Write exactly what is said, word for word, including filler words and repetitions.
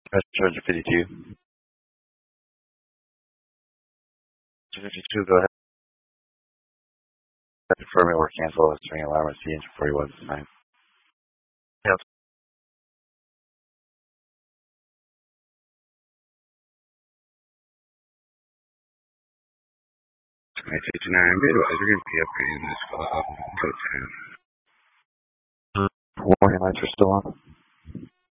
Charger fifty-two. fifty-two, go ahead. Confirm it or cancel the string alarm at C engine forty-one nine. Yep. twenty fifty-nine, be advised, you're going to be upgrading this call. Code ten. Warning lights are still on.